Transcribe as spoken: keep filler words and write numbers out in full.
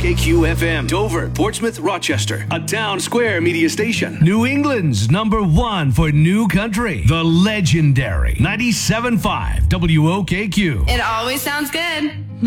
K Q F M, Dover, Portsmouth, Rochester, a Town Square media station. New England's number one for new country, the legendary ninety-seven point five W O K Q. It always sounds good.